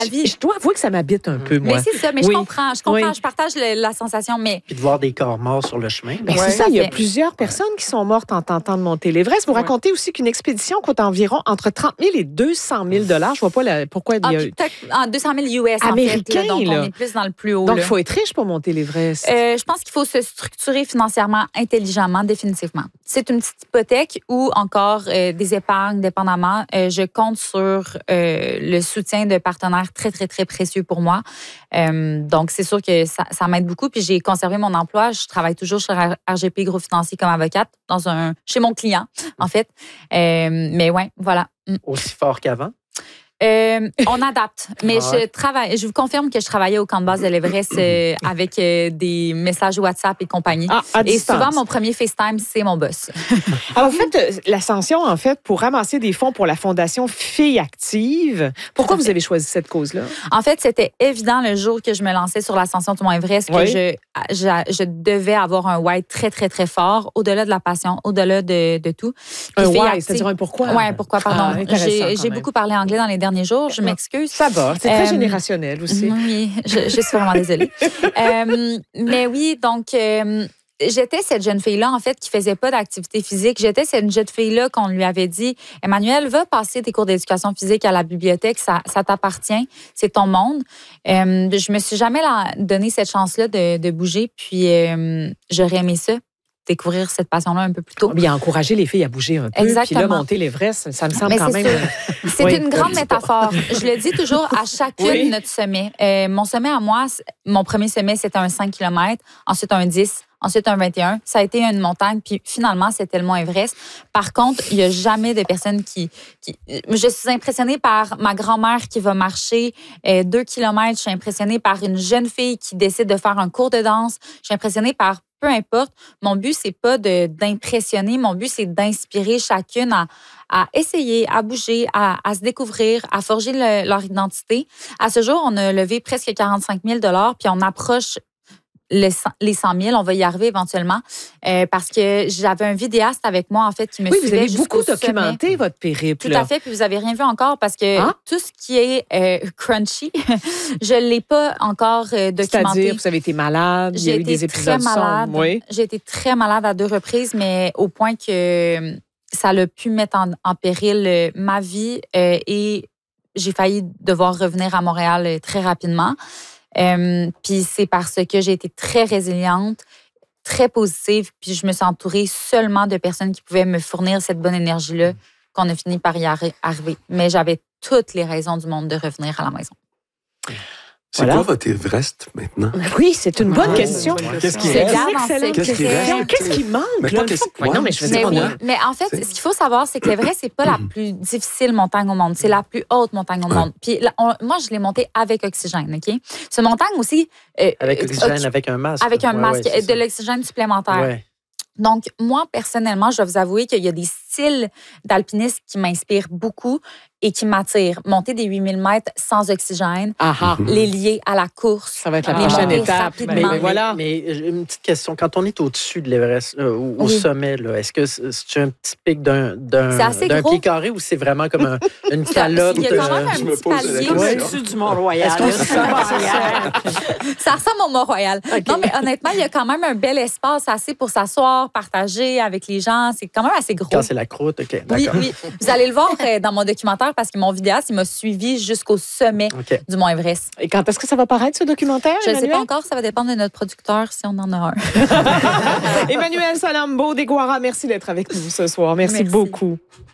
vie. Je dois avouer que ça m'habite un peu, moi. Mais c'est ça, mais Oui. je comprends, Oui. je partage la sensation, mais... Puis de voir des corps morts sur le chemin. Ben, Ouais. c'est ça, il y a Fait. plusieurs personnes qui sont mortes en tentant de monter l'Everest. Vous racontez aussi qu'une expédition coûte environ entre 30 000 et 200 000 $. Je vois pas pourquoi il y a... puis peut-être en 200 000 US, Américain, en fait. Là, donc, là. on est plus dans le plus haut. Donc, là. il faut être riche pour monter l'Everest. Je pense qu'il faut se structurer financièrement intelligemment, définitivement. C'est une petite hypothèque ou encore des épargnes, dépendamment. Je compte sur le soutien de partenaires très, très, très précieux pour moi. Donc, c'est sûr que ça m'aide beaucoup. Puis, j'ai conservé mon emploi. Je travaille toujours chez RGP Gros Financier comme avocate chez mon client, en fait. Mais ouais, voilà. Aussi fort qu'avant? On adapte, mais je vous confirme que je travaillais au camp de base de l'Everest avec des messages WhatsApp et compagnie. À et distance. souvent, mon premier FaceTime, c'est mon boss. Alors, vous faites l'ascension, en fait, pour ramasser des fonds pour la Fondation Filles Actives. Pourquoi vous avez choisi cette cause-là? En fait, c'était évident le jour que je me lançais sur l'ascension du Mont Everest que je devais avoir un why très, très, très fort, au-delà de la passion, au-delà de tout. Un Filles why, actives- c'est-à-dire un pourquoi? Ouais, pourquoi, pardon. Intéressant, quand J'ai même. beaucoup parlé anglais dans les derniers jours, je m'excuse. Ça va, c'est très générationnel aussi. Oui, je suis vraiment désolée. Mais oui, donc, j'étais cette jeune fille-là, en fait, qui faisait pas d'activité physique. J'étais cette jeune fille-là qu'on lui avait dit, Emmanuel, va passer tes cours d'éducation physique à la bibliothèque, ça t'appartient, c'est ton monde. Je me suis jamais donné cette chance-là de bouger, puis j'aurais aimé ça, découvrir cette passion-là un peu plus tôt. Bien, encourager les filles à bouger un peu. Exactement. Puis là, monter l'Everest, ça me semble Mais quand c'est même... C'est Oui. une grande métaphore. Je le dis toujours à chacune de notre sommet. Mon sommet à moi, mon premier sommet, c'était un 5 km, ensuite un 10, ensuite un 21. Ça a été une montagne, puis finalement, c'était le Mont Everest. Par contre, il n'y a jamais de personnes qui... Je suis impressionnée par ma grand-mère qui va marcher 2 km. Je suis impressionnée par une jeune fille qui décide de faire un cours de danse. Je suis impressionnée par peu importe. Mon but, c'est pas d'impressionner. Mon but, c'est d'inspirer chacune à essayer, à bouger, à se découvrir, à forger leur identité. À ce jour, on a levé presque 45 000 $, puis on approche les 100 000. On va y arriver éventuellement parce que j'avais un vidéaste avec moi, en fait, qui me Oui, vous suivait avez jusqu'au beaucoup documenté sommet. votre périple. Tout à fait, puis vous avez rien vu encore parce que tout ce qui est crunchy, je l'ai pas encore documenté. C'est-à-dire, vous avez été malade, il y a eu des épisodes malade. sombres. Oui. J'ai été très malade à 2 reprises, mais au point que ça a pu mettre en péril ma vie et j'ai failli devoir revenir à Montréal très rapidement. Puis c'est parce que j'ai été très résiliente, très positive, puis je me suis entourée seulement de personnes qui pouvaient me fournir cette bonne énergie-là qu'on a fini par y arriver. Mais j'avais toutes les raisons du monde de revenir à la maison. C'est quoi votre Everest maintenant? Oui, c'est une bonne question. Qu'est-ce qui C'est reste? une excellente Qu'est-ce qui question. reste? Qu'est-ce qui manque? Mais là? pas qu'est-ce- Oui, non, mais je veux dire, Mais, on oui, a... mais en fait, ce qu'il faut savoir, c'est que l'Everest, c'est pas la plus difficile montagne au monde. C'est la plus haute montagne au monde. Puis là, moi, je l'ai montée avec oxygène, OK? Cette montagne aussi... Avec oxygène, avec un masque. Avec un Ouais, masque, ouais, c'est de ça. l'oxygène supplémentaire. Ouais. Donc, moi, personnellement, je dois vous avouer qu'il y a des styles d'alpinisme qui m'inspirent beaucoup et qui m'attirent. Monter des 8000 mètres sans oxygène, les lier à la course. Ça va être la les prochaine monter étape. rapidement. Mais voilà. Mais une petite question. Quand on est au-dessus de l'Everest, au Oui. sommet, là, est-ce que c'est un petit pic d'un C'est assez gros. pied carré ou c'est vraiment comme une calotte? Il y a quand même un je me petit pose la palier. question. Comme Ouais. au-dessus du Mont-Royal. Est-ce qu'on là, se ça va, sent- Ça ressemble au Mont-Royal. Non, mais honnêtement, il y a quand même un bel espace assez pour s'asseoir, partager avec les gens. C'est quand même assez gros. Quand c'est la croûte, OK, Oui, d'accord. oui. Vous allez le voir dans mon documentaire parce que mon vidéaste, il m'a suivi jusqu'au sommet OK. du Mont Everest. Et quand est-ce que ça va paraître, ce documentaire, Je ne sais Emmanuel? pas encore, ça va dépendre de notre producteur si on en a un. Emmanuel Salambo d'Iguara, merci d'être avec nous ce soir. Merci Merci. beaucoup.